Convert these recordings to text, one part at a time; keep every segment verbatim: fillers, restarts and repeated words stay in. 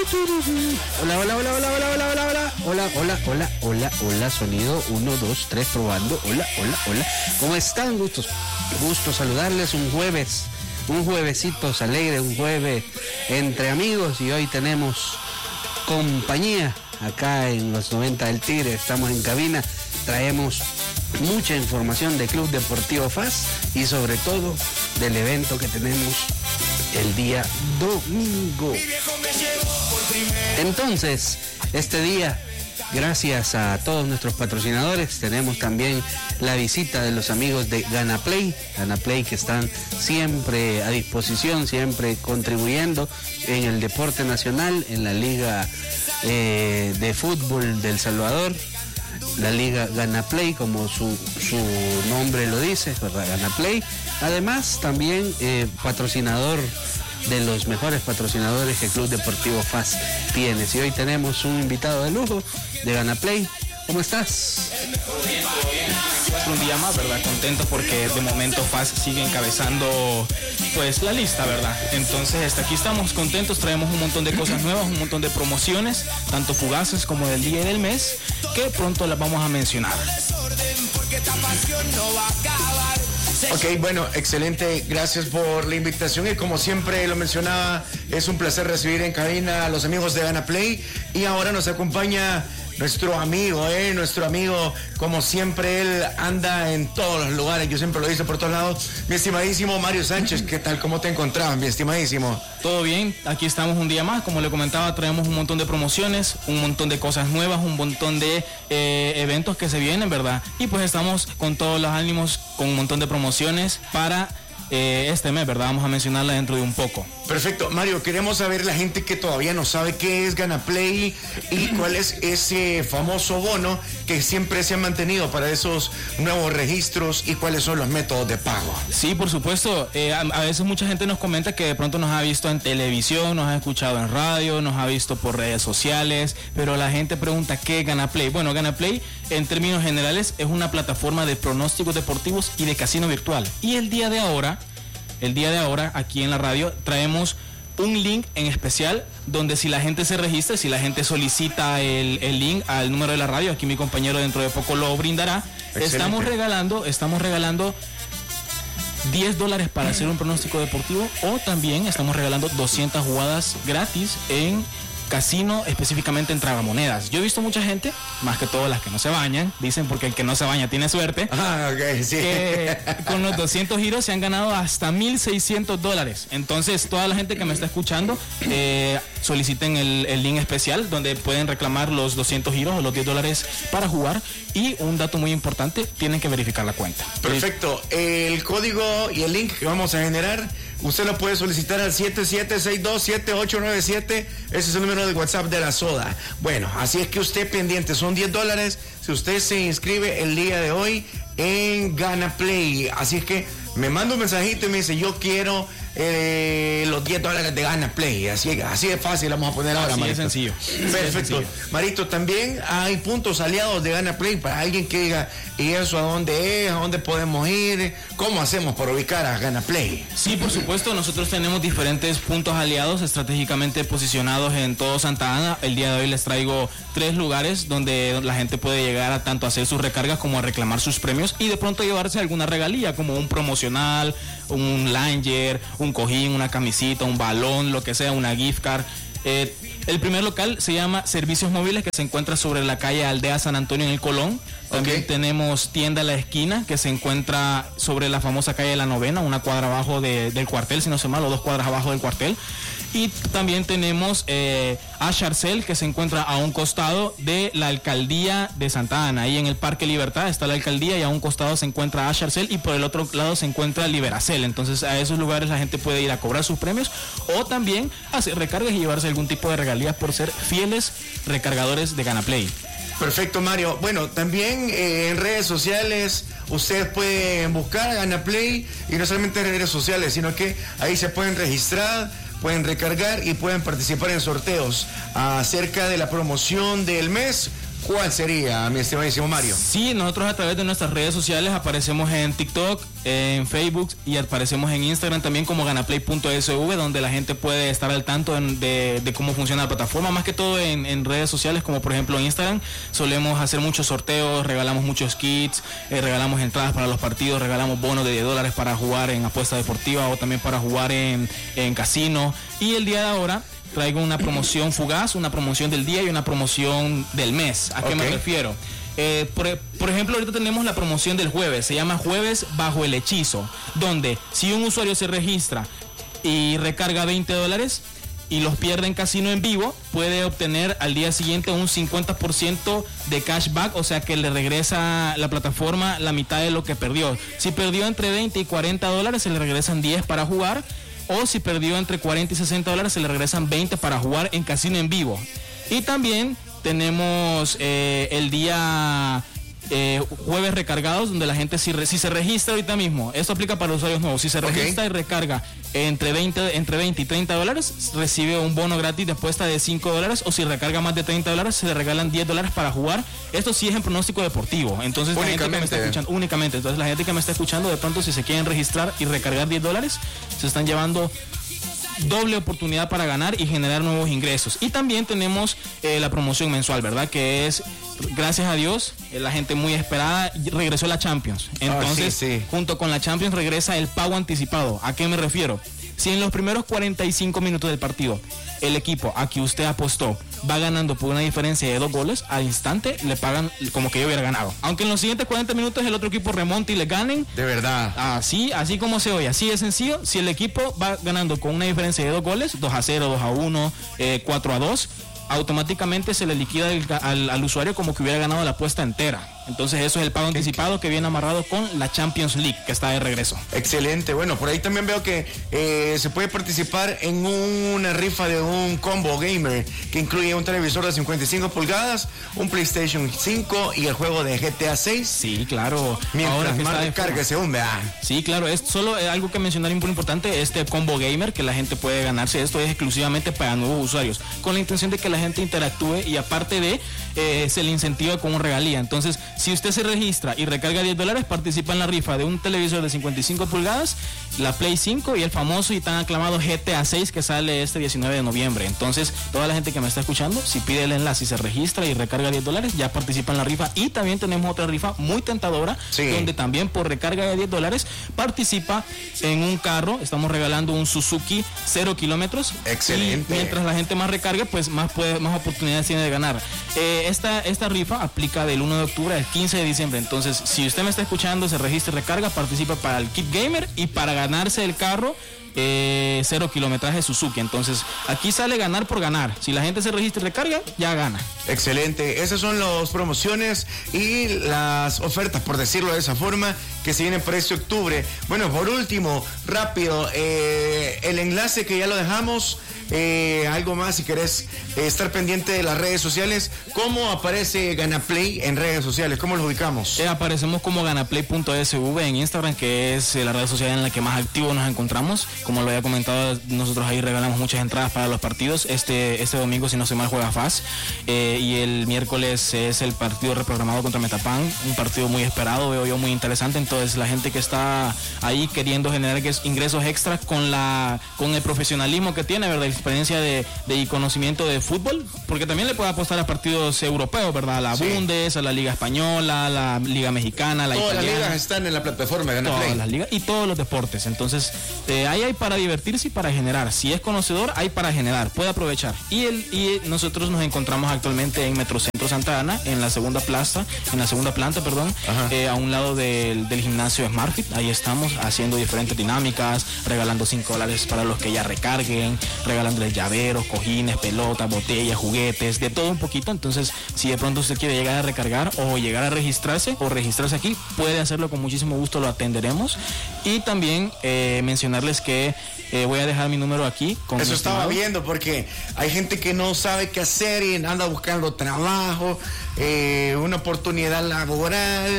Hola, hola, hola, hola, hola, hola, hola, hola, hola, hola, hola, hola, hola, sonido uno, dos, tres, probando. Hola, hola, hola. ¿Cómo están? Gustos, gusto saludarles un jueves, un juevesitos alegre, un jueves entre amigos, y hoy tenemos compañía acá en los noventa del Tigre. Estamos en cabina, traemos mucha información de Club Deportivo F A S y sobre todo del evento que tenemos el día domingo. Entonces, este día, gracias a todos nuestros patrocinadores, tenemos también la visita de los amigos de Ganaplay, Ganaplay que están siempre a disposición, siempre contribuyendo en el deporte nacional, en la Liga eh, de Fútbol del Salvador, la Liga Ganaplay, como su, su nombre lo dice, ¿verdad? Ganaplay. Además, también eh, patrocinador de los mejores patrocinadores que el Club Deportivo F A S tiene. Y hoy tenemos un invitado de lujo de Ganaplay. ¿Cómo estás? Todo bien, todo bien. Un día más, ¿verdad? Contento porque de momento F A S sigue encabezando pues la lista, ¿verdad? Entonces hasta aquí estamos contentos, traemos un montón de cosas nuevas, un montón de promociones, tanto fugaces como del día y del mes, que pronto las vamos a mencionar. Ok, bueno, excelente, gracias por la invitación y como siempre lo mencionaba, es un placer recibir en cabina a los amigos de Ganaplay y ahora nos acompaña nuestro amigo, eh, nuestro amigo, como siempre él anda en todos los lugares, yo siempre lo digo por todos lados, mi estimadísimo Mario Sánchez. ¿Qué tal? ¿Cómo te encontrabas, mi estimadísimo? Todo bien, aquí estamos un día más, como le comentaba, traemos un montón de promociones, un montón de cosas nuevas, un montón de eh, eventos que se vienen, ¿verdad? Y pues estamos con todos los ánimos, con un montón de promociones para eh, este mes, ¿verdad? Vamos a mencionarla dentro de un poco. Perfecto, Mario, queremos saber la gente que todavía no sabe qué es Ganaplay y cuál es ese famoso bono que siempre se ha mantenido para esos nuevos registros y cuáles son los métodos de pago. Sí, por supuesto, eh, a, a veces mucha gente nos comenta que de pronto nos ha visto en televisión, nos ha escuchado en radio, nos ha visto por redes sociales, pero la gente pregunta ¿qué es Ganaplay? Bueno, Ganaplay en términos generales es una plataforma de pronósticos deportivos y de casino virtual. Y el día de ahora, el día de ahora aquí en la radio traemos un link en especial donde si la gente se registra, si la gente solicita el, el link al número de la radio, aquí mi compañero dentro de poco lo brindará. Excelente. Estamos regalando, estamos regalando diez dólares para hacer un pronóstico deportivo o también estamos regalando doscientas jugadas gratis en casino, específicamente en tragamonedas. Yo he visto mucha gente, más que todo las que no se bañan, dicen porque el que no se baña tiene suerte, ah, okay, sí. que con los doscientos giros se han ganado hasta mil seiscientos dólares. Entonces, toda la gente que me está escuchando, eh, soliciten el, el link especial donde pueden reclamar los doscientos giros o los diez dólares para jugar. Y un dato muy importante, tienen que verificar la cuenta. Perfecto. El código y el link que vamos a generar, usted lo puede solicitar al siete siete seis dos siete ocho nueve siete. Ese es el número de WhatsApp de la soda. Bueno, así es que usted pendiente, son diez dólares si usted se inscribe el día de hoy en Ganaplay. Así es que me manda un mensajito y me dice, yo quiero eh, los diez dólares de Ganaplay. Así, así de fácil vamos a poner ahora, así Marito. Es sencillo. Perfecto. Sencillo. Marito, también hay puntos aliados de Ganaplay para alguien que diga, ¿y eso a dónde es? ¿A dónde podemos ir? ¿Cómo hacemos para ubicar a Ganaplay? Sí, por supuesto, nosotros tenemos diferentes puntos aliados estratégicamente posicionados en todo Santa Ana. El día de hoy les traigo tres lugares donde la gente puede llegar a tanto hacer sus recargas como a reclamar sus premios y de pronto llevarse alguna regalía como un promocional, un Langer, un cojín, una camisita, un balón, lo que sea, una gift card. Eh, el primer local se llama Servicios Móviles, que se encuentra sobre la calle Aldea San Antonio en el Colón. También okay. Tenemos Tienda La Esquina, que se encuentra sobre la famosa calle de la Novena, una cuadra abajo de, del cuartel, si no se mal, o dos cuadras abajo del cuartel. Y también tenemos eh, Asharcel, que se encuentra a un costado de la alcaldía de Santa Ana. Ahí en el Parque Libertad está la alcaldía y a un costado se encuentra Asharcel y por el otro lado se encuentra Liberacel. Entonces a esos lugares la gente puede ir a cobrar sus premios o también hacer recargas y llevarse algún tipo de regalías por ser fieles recargadores de Ganaplay. Perfecto, Mario. Bueno, también eh, en redes sociales ustedes pueden buscar Ganaplay y no solamente en redes sociales, sino que ahí se pueden registrar, pueden recargar y pueden participar en sorteos acerca de la promoción del mes. ¿cuál sería, mi estimadísimo Mario? Sí, nosotros a través de nuestras redes sociales aparecemos en TikTok, en Facebook y aparecemos en Instagram también como ganaplay punto s v, donde la gente puede estar al tanto en, de, de cómo funciona la plataforma, más que todo en, en redes sociales, como por ejemplo Instagram. Solemos hacer muchos sorteos, regalamos muchos kits, eh, regalamos entradas para los partidos, regalamos bonos de diez dólares para jugar en apuesta deportiva o también para jugar en, en casino. Y el día de ahora traigo una promoción fugaz, una promoción del día y una promoción del mes. ¿A qué okay. me refiero? Eh, por, por ejemplo, ahorita tenemos la promoción del jueves, se llama Jueves Bajo el Hechizo, donde si un usuario se registra y recarga veinte dólares y los pierde en casino en vivo, puede obtener al día siguiente un cincuenta por ciento de cashback, o sea que le regresa la plataforma la mitad de lo que perdió. Si perdió entre veinte y cuarenta dólares, se le regresan diez para jugar. O si perdió entre cuarenta y sesenta dólares, se le regresan veinte para jugar en casino en vivo. Y también tenemos eh, el día eh, jueves recargados, donde la gente si, si se registra ahorita mismo, esto aplica para los usuarios nuevos, si se okay. registra y recarga entre veinte, entre veinte y treinta dólares, recibe un bono gratis de apuesta de cinco dólares, o si recarga más de treinta dólares, se le regalan diez dólares para jugar. Esto sí es en pronóstico deportivo, entonces la gente que me está escuchando, únicamente, entonces la gente que me está escuchando, de pronto si se quieren registrar y recargar diez dólares, se están llevando doble oportunidad para ganar y generar nuevos ingresos. Y también tenemos eh, la promoción mensual, ¿verdad? Que es, gracias a Dios, eh, la gente muy esperada, regresó la Champions. Entonces, oh, sí, sí. junto con la Champions regresa el pago anticipado. ¿A qué me refiero? Si en los primeros cuarenta y cinco minutos del partido el equipo a que usted apostó va ganando por una diferencia de dos goles, al instante le pagan como que yo hubiera ganado. Aunque en los siguientes cuarenta minutos el otro equipo remonte y le ganen. De verdad. Así, así como se oye, así de sencillo. Si el equipo va ganando con una diferencia de dos goles, dos a cero, dos a uno, eh, cuatro a dos, automáticamente se le liquida el, al, al usuario como que hubiera ganado la apuesta entera. Entonces eso es el pago anticipado que viene amarrado con la Champions League, que está de regreso. Excelente. Bueno, por ahí también veo que eh, se puede participar en una rifa de un combo gamer que incluye un televisor de cincuenta y cinco pulgadas, un PlayStation cinco y el juego de G T A seis. Sí, claro. Mientras ahora que más recarga se hunde. Sí, claro. Es solo algo que mencionar muy importante, este combo gamer que la gente puede ganarse. Esto es exclusivamente para nuevos usuarios, con la intención de que la gente interactúe y aparte de, eh, se le incentiva con un regalía. Entonces, si usted se registra y recarga diez dólares, participa en la rifa de un televisor de cincuenta y cinco pulgadas, la Play cinco y el famoso y tan aclamado G T A seis que sale este diecinueve de noviembre. Entonces, toda la gente que me está escuchando, si pide el enlace y se registra y recarga diez dólares, ya participa en la rifa. Y también tenemos otra rifa muy tentadora, sí. donde también por recarga de diez dólares participa en un carro. Estamos regalando un Suzuki cero kilómetros. Excelente. Y mientras la gente más recargue, pues más, puede, más oportunidades tiene de ganar. Eh, esta, esta rifa aplica del uno de octubre al quince de diciembre. Entonces, si usted me está escuchando, se registra y recarga, participa para el kit gamer y para ganarse el carro eh, cero kilometraje Suzuki. Entonces, aquí sale ganar por ganar. Si la gente se registra y recarga, ya gana. Excelente. Esas son las promociones y las ofertas, por decirlo de esa forma, que se vienen para este octubre. Bueno, por último, rápido, eh, el enlace que ya lo dejamos. Eh, algo más si querés eh, estar pendiente de las redes sociales. ¿Cómo aparece Ganaplay en redes sociales? ¿Cómo los ubicamos? Eh, aparecemos como ganaplay punto s v en Instagram, que es eh, la red social en la que más activos nos encontramos. Como lo había comentado, nosotros ahí regalamos muchas entradas para los partidos. Este, este domingo, si no se mal, juega F A S eh, y el miércoles es el partido reprogramado contra Metapan, un partido muy esperado, veo yo muy interesante. Entonces la gente que está ahí queriendo generar ingresos extras con, la, con el profesionalismo que tiene, ¿verdad? Experiencia de, de y conocimiento de fútbol, porque también le puede apostar a partidos europeos, ¿verdad? A la sí. Bundes, a la Liga Española, a la Liga Mexicana, a la Todas italiana. Todas las ligas están en la plataforma Ganaplay. Todas las ligas y todos los deportes. Entonces, eh, ahí hay para divertirse y para generar. Si es conocedor, hay para generar. Puede aprovechar. Y, el, y nosotros nos encontramos actualmente en Metrocentro Santa Ana, en la segunda plaza, en la segunda planta, perdón, eh, a un lado del, del gimnasio SmartFit. Ahí estamos haciendo diferentes dinámicas, regalando cinco dólares para los que ya recarguen, regalando llaveros, cojines, pelotas, botellas, juguetes, de todo un poquito. Entonces, si de pronto usted quiere llegar a recargar o llegar a registrarse o registrarse aquí, puede hacerlo con muchísimo gusto, lo atenderemos. Y también eh, mencionarles que eh, voy a dejar mi número aquí. Con Eso estaba viendo, porque hay gente que no sabe qué hacer y anda buscando trabajo, eh, una oportunidad laboral,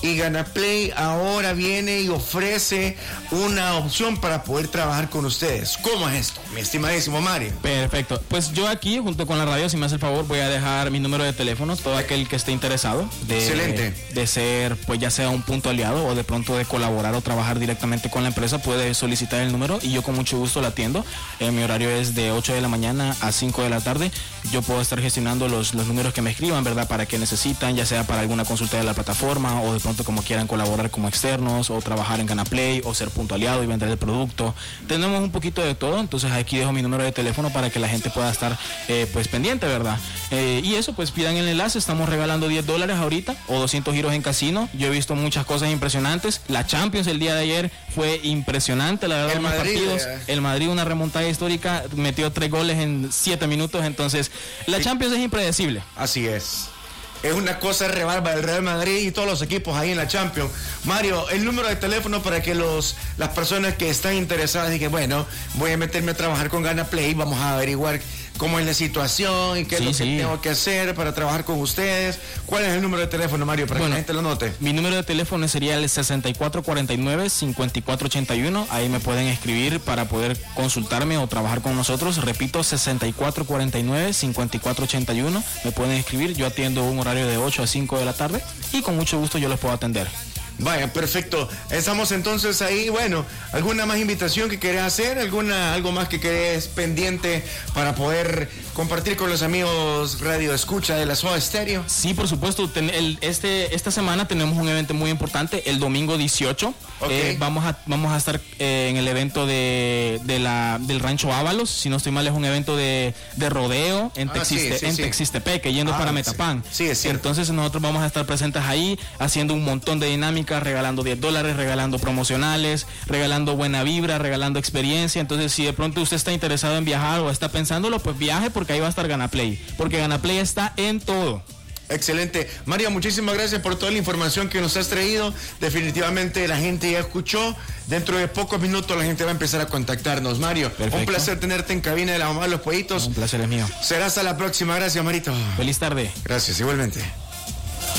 y GanaPlay ahora viene y ofrece una opción para poder trabajar con ustedes. ¿Cómo es esto, mi estimadísimo Mario? Perfecto. Pues yo aquí, junto con la radio, si me hace el favor, voy a dejar mi número de teléfono, todo aquel que esté interesado de, Excelente. de ser, pues ya sea un punto aliado o de pronto de colaborar o trabajar directamente con la empresa, puede solicitar el número y yo con mucho gusto lo atiendo. Eh, mi horario es de ocho de la mañana a cinco de la tarde. Yo puedo estar gestionando los, los números que me escriban, ¿verdad? Para que necesitan, ya sea para alguna consulta de la plataforma o de pronto como quieran colaborar como externos o trabajar en GanaPlay o ser punto aliado y vender el producto. Tenemos un poquito de todo, entonces aquí dejo mi número de teléfono para que la gente pueda estar eh, pues pendiente, ¿verdad? Eh, y eso, pues pidan el enlace, estamos regalando diez dólares ahorita o doscientos giros en casino. Yo he visto muchas cosas impresionantes. La Champions el día de ayer fue impresionante, la verdad, el unos Madrid, partidos. Eh. El Madrid, una remontada histórica, metió tres goles en siete minutos, entonces la Sí. Champions es impredecible. Así es. Es una cosa re bárbara del Real Madrid y todos los equipos ahí en la Champions. Mario, el número de teléfono para que los las personas que están interesadas digan, bueno, voy a meterme a trabajar con GanaPlay, vamos a averiguar cómo es la situación y qué Sí, es lo que sí. tengo que hacer para trabajar con ustedes. ¿Cuál es el número de teléfono, Mario, para Bueno, que la gente lo note? Mi número de teléfono sería el sesenta y cuatro cuarenta y nueve, cincuenta y cuatro ochenta y uno. Ahí me pueden escribir para poder consultarme o trabajar con nosotros. Repito, sesenta y cuatro cuarenta y nueve, cincuenta y cuatro ochenta y uno. Me pueden escribir. Yo atiendo un horario de ocho a cinco de la tarde y con mucho gusto yo los puedo atender. Vaya, perfecto. Estamos entonces ahí. Bueno, ¿alguna más invitación que querés hacer? ¿Alguna, algo más que querés pendiente para poder compartir con los amigos Radio Escucha de la Soda Stereo? Sí, por supuesto. Ten, el, este, esta semana tenemos un evento muy importante, el domingo dieciocho. Ok. Eh, vamos, a, vamos a estar eh, en el evento de, de la, del Rancho Ábalos. Si no estoy mal, es un evento de, de rodeo en, Ah, Texiste, sí, sí, en sí. Texistepeque, yendo Ah, para sí. Metapán. Sí, es cierto. Entonces nosotros vamos a estar presentes ahí, haciendo un montón de dinámicas, regalando diez dólares, regalando promocionales, regalando buena vibra, regalando experiencia. Entonces, si de pronto usted está interesado en viajar o está pensándolo, pues viaje, porque ahí va a estar GanaPlay. Porque GanaPlay está en todo. Excelente. Mario, muchísimas gracias por toda la información que nos has traído. Definitivamente la gente ya escuchó. Dentro de pocos minutos la gente va a empezar a contactarnos. Mario, Perfecto. un placer tenerte en cabina de la mamá de los pollitos. Un placer es mío. Será hasta la próxima. Gracias, Marito. Feliz tarde. Gracias, igualmente.